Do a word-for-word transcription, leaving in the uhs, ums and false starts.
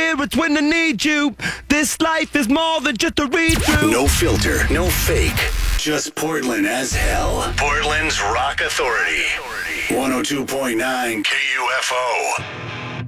here, it's when I need you. This life is more than just a read-through. No filter, no fake. Just Portland as hell. Portland's Rock Authority. one oh two point nine K U F O.